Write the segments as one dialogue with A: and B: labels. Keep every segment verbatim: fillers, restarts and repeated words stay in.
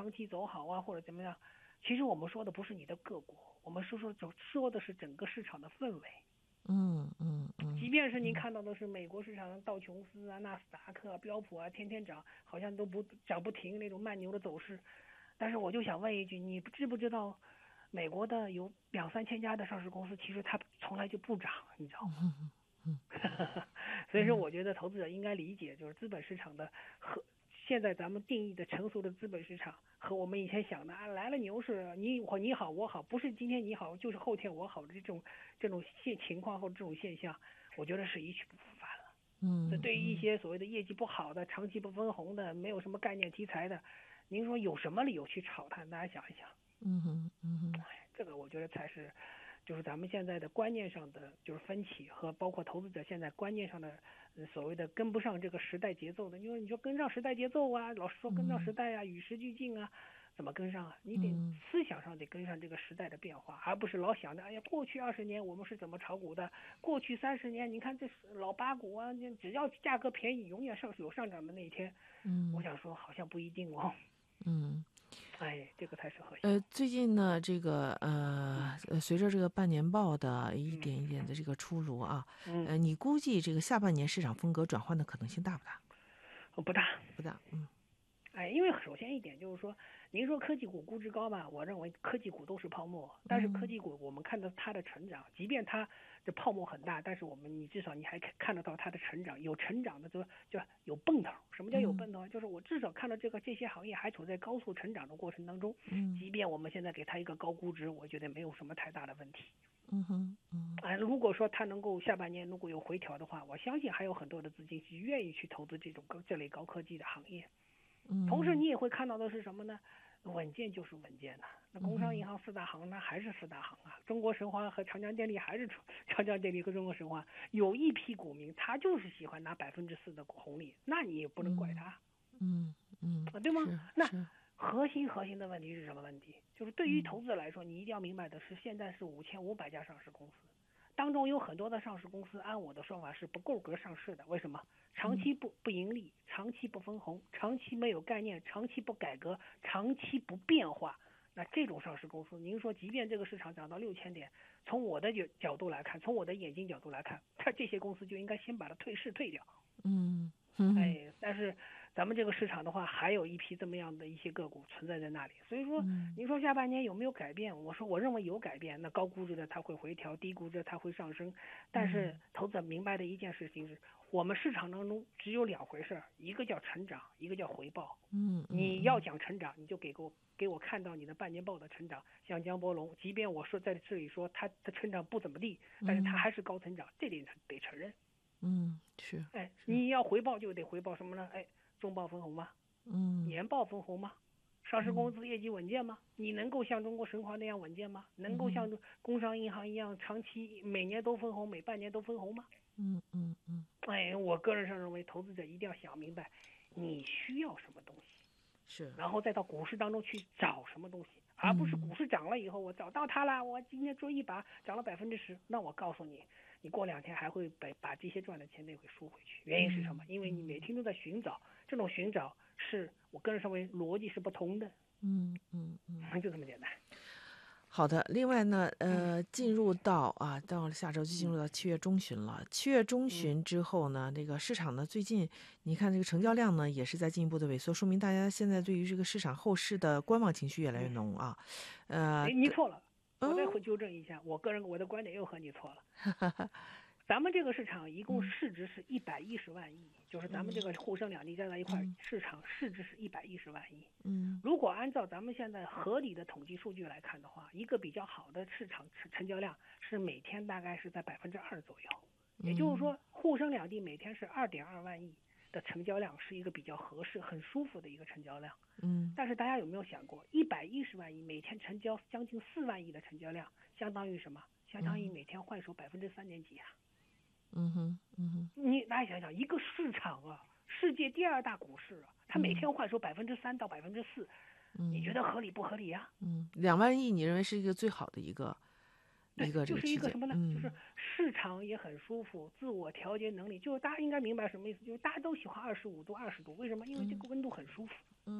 A: 长期走好啊，或者怎么样。其实我们说的不是你的个股，我们说说说的是整个市场的氛围。
B: 嗯嗯嗯，
A: 即便是您看到的是美国市场道琼斯啊、纳斯达克啊、标普啊，天天涨，好像都不涨不停那种慢牛的走势。但是我就想问一句，你知不知道，美国的有两三千家的上市公司，其实它从来就不涨，你知道吗？
B: 嗯嗯
A: 所以说，我觉得投资者应该理解，就是资本市场的和现在咱们定义的成熟的资本市场和我们以前想的啊，来了牛市，你我你好我好，不是今天你好就是后天我好的这种这种现情况或者这种现象，我觉得是一去不复返了。这对于一些所谓的业绩不好的、长期不分红的、没有什么概念题材的，您说有什么理由去炒它？大家想一想。
B: 嗯哼嗯哼，
A: 这个我觉得才是，就是咱们现在的观念上的就是分歧，和包括投资者现在观念上的、呃、所谓的跟不上这个时代节奏的。因为你说跟上时代节奏啊，老是说跟上时代啊，与时俱进啊，怎么跟上啊？你得思想上得跟上这个时代的变化，而不是老想着哎呀，过去二十年我们是怎么炒股的，过去三十年你看这是老八股啊，只要价格便宜，永远上有上涨的那一天。
B: 嗯，
A: 我想说好像不一定哦。
B: 嗯。
A: 哎，这个才是核心。
B: 呃，最近呢，这个呃，呃随着这个半年报的一点一点的这个出炉啊，
A: 嗯，
B: 呃，你估计这个下半年市场风格转换的可能性大不大？
A: 不大。
B: 不大，嗯。
A: 哎，因为首先一点就是说，您说科技股估值高吧，我认为科技股都是泡沫。但是科技股我们看到它的成长，即便它这泡沫很大，但是我们你至少你还看得到它的成长，有成长的就就有奔头。什么叫有奔头？就是我至少看到这个这些行业还处在高速成长的过程当中。
B: 嗯，
A: 即便我们现在给它一个高估值，我觉得没有什么太大的问题。
B: 嗯哼，嗯，
A: 哎，如果说它能够下半年如果有回调的话，我相信还有很多的资金是愿意去投资这种高这类高科技的行业。同时你也会看到的是什么呢？稳健就是稳健的。那工商银行四大行那还是四大行啊，中国神华和长江电力还是长江电力和中国神华。有一批股民他就是喜欢拿百分之四的红利，那你也不能怪他。
B: 嗯嗯，
A: 啊，对吗？那核心核心的问题是什么问题？就是对于投资者来说，你一定要明白的是，现在是五千五百家上市公司。当中有很多的上市公司，按我的说法是不够格上市的。为什么？长期不不盈利，长期不分红，长期没有概念，长期不改革，长期不变化。那这种上市公司，您说即便这个市场涨到六千点，从我的角角度来看，从我的眼睛角度来看，它这些公司就应该先把它退市退掉。
B: 嗯，
A: 哎，但是咱们这个市场的话，还有一批这么样的一些个股存在在那里。所以说，您说下半年有没有改变？我说我认为有改变。那高估值的它会回调，低估值的它会上升。但是投资者明白的一件事情是，我们市场当中只有两回事，一个叫成长，一个叫回报。
B: 嗯，
A: 你要讲成长，你就给我给我看到你的半年报的成长。像江波龙，即便我说在这里说它的成长不怎么地，但是它还是高成长，这点得承认。
B: 嗯，是。
A: 哎，你要回报就得回报什么呢？哎，中报分红吗？
B: 嗯，
A: 年报分红吗？上市公司业绩稳健吗？你能够像中国神华那样稳健吗？能够像工商银行一样长期每年都分红，每半年都分红吗？
B: 嗯嗯嗯。
A: 哎，我个人上认为，投资者一定要想明白，你需要什么东西，
B: 是，
A: 然后再到股市当中去找什么东西，而不是股市涨了以后我找到它了，我今天追一把涨了百分之十，那我告诉你。你过两天还会把把这些赚的钱得会输回去，原因是什么？因为你每天都在寻找，这种寻找是我个人认为逻辑是不同的。
B: 嗯嗯嗯，
A: 就这么简单。
B: 好的，另外呢，呃，进入到啊，到了下周就进入到七月中旬了。七月中旬之后呢，这个市场呢，最近你看这个成交量呢，也是在进一步的萎缩，说明大家现在对于这个市场后市的观望情绪越来越浓啊。呃，
A: 你错了。我再会纠正一下，我个人我的观点又和你错了。咱们这个市场一共市值是一百一十万亿，嗯、就是咱们这个沪深两地加在一块，嗯、市场市值是一百一十万亿。
B: 嗯，
A: 如果按照咱们现在合理的统计数据来看的话，一个比较好的市场成交量是每天大概是在百分之二左右，也就是说沪深两地每天是二点二万亿。的成交量是一个比较合适、很舒服的一个成交量，
B: 嗯，
A: 但是大家有没有想过，一百一十万亿每天成交将近四万亿的成交量，相当于什么？相当于每天换手百分之三点几啊！
B: 嗯哼，嗯哼，
A: 你大家想想，一个市场啊，世界第二大股市啊，它每天换手百分之三到百分之四，你觉得合理不合理呀、
B: 啊？嗯，两万亿，你认为是一个最好的一个？一个
A: 就是一个什么呢、
B: 嗯？
A: 就是市场也很舒服，自我调节能力，就是大家应该明白什么意思，就是大家都喜欢二十五度、二十度，为什么？因为这个温度很舒服。
B: 嗯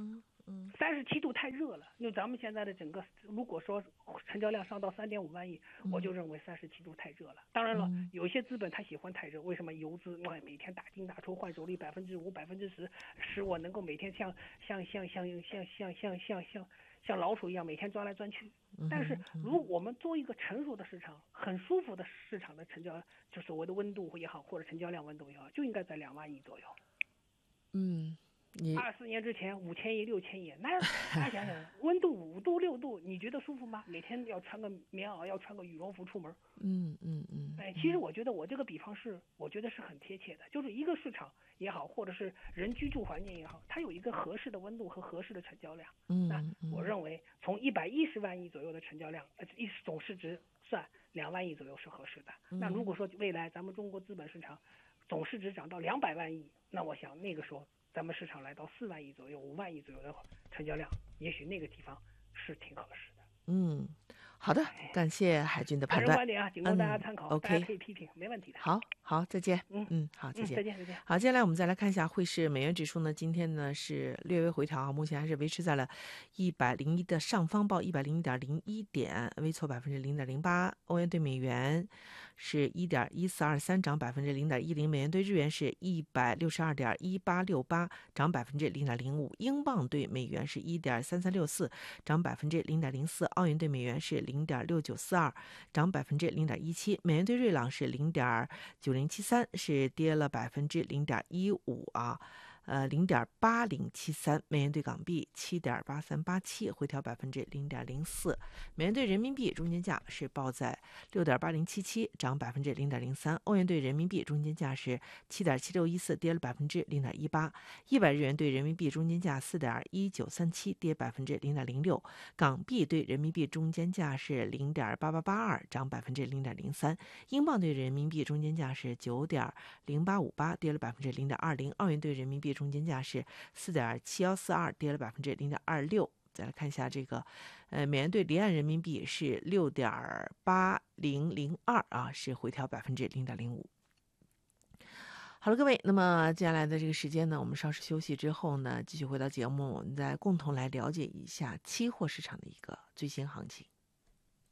B: 嗯
A: 三十七度太热了。因为咱们现在的整个，如果说成交量上到三点五万亿，我就认为三十七度太热了。当然了，
B: 嗯
A: 有一些资本他喜欢太热，为什么游资哇每天大进大出，换手率百分之五、百分之十，使我能够每天像像像像像像像像像像老鼠一样每天钻来钻去。但是如果我们做一个成熟的市场，很舒服的市场的成交，就所谓的温度也好，或者成交量温度也好，就应该在两万亿左右。
B: 嗯，你
A: 二四年之前五千亿、六千亿，那大家想想，温度五度、六度，你觉得舒服吗？每天要穿个棉袄，要穿个羽绒服出门。
B: 嗯嗯嗯，
A: 哎，其实我觉得我这个比方是，我觉得是很贴切的，就是一个市场也好，或者是人居住环境也好，它有一个合适的温度和合适的成交量。
B: 嗯
A: 那我认为从一百一十万亿左右的成交量，呃，一总市值算两万亿左右是合适的。那如果说未来咱们中国资本市场总市值涨到两百万亿，那我想那个时候咱们市场来到四万亿左右、五万亿左右的成交量，也许那个地方是挺合适的。
B: 嗯，好的，感谢海军的
A: 个
B: 判断。
A: 人观点啊，仅供大家参考，
B: 嗯
A: 大家
B: ，OK
A: 可以批评，没问题的。
B: 好，好，再见。
A: 嗯
B: 嗯，好，再
A: 嗯，
B: 见。
A: 再见，再见。
B: 好，接下来我们再来看一下汇市美元指数呢，今天呢是略微回调啊，目前还是维持在了一百零一的上方，报一百零一点零一点，微挫百分之零点零八。欧元对美元是一点一四二三，涨百分之零点一零。美元对日元是一百六十二点一八六八，涨百分之零点零五。英镑对美元是一点三三六四，涨百分之零点零四。澳元对美元是零点六九四二，涨百分之零点一七。美元对瑞郎是零点九零七三，是跌了百分之零点一五啊。呃，零点八零七三，美元对港币七点八三八七，回调百分之零点零四。美元对人民币中间价是报在六点八零七七，涨百分之零点零三。欧元对人民币中间价是七点七六一四，跌了百分之零点一八。一百日元对人民币中间价四点一九三七，跌百分之零点零六。港币对人民币中间价是零点八八八二，涨百分之零点零三。英镑对人民币中间价是九点零八五八，跌了百分之零点二零。澳元对人民币中间价是四点七幺四二，跌了百分之零点二六。再来看一下这个，呃，美元对离岸人民币是六点八零零二啊，是回调百分之零点零五。好了，各位，那么接下来的这个时间呢，我们稍事休息之后呢，继续回到节目，我们再共同来了解一下期货市场的一个最新行情。